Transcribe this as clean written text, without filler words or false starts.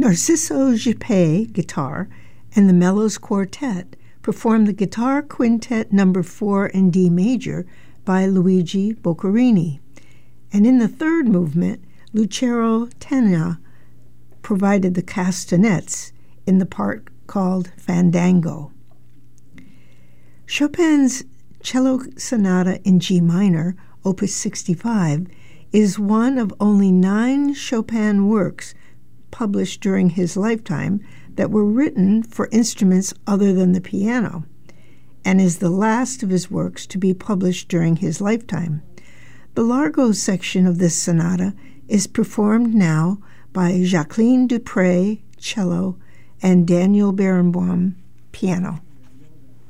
Narciso Gipe, guitar, and the Mellows Quartet performed the Guitar Quintet No. 4 in D major by Luigi Boccherini. And in the third movement, Lucero Tena provided the castanets in the part called Fandango. Chopin's Cello Sonata in G minor, Opus 65, is one of only 9 Chopin works published during his lifetime that were written for instruments other than the piano, and is the last of his works to be published during his lifetime. The Largo section of this sonata is performed now by Jacqueline Dupre, cello, and Daniel Barenboim, piano.